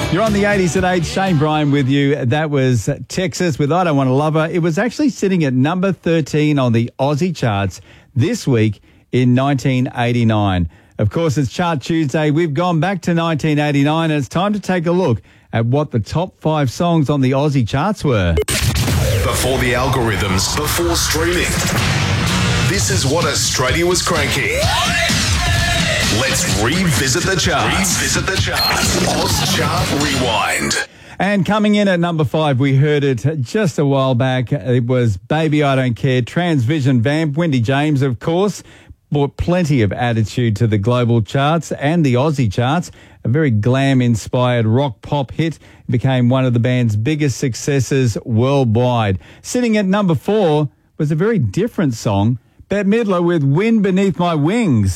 You're on the 80s at 8. Shane Bryan with you. That was Texas with I Don't Want to Love Her. It was actually sitting at number 13 on the Aussie charts this week in 1989. Of course, it's Chart Tuesday. We've gone back to 1989 and it's time to take a look at what the top 5 songs on the Aussie charts were. Before the algorithms, before streaming. This is what Australia was cranking. Let's revisit the charts. Oz Chart Rewind. And coming in at number 5, we heard it just a while back. It was Baby I Don't Care, Transvision Vamp, Wendy James, of course, brought plenty of attitude to the global charts and the Aussie charts. A very glam-inspired rock pop hit. It became one of the band's biggest successes worldwide. Sitting at number 4 was a very different song, Bette Midler with Wind Beneath My Wings.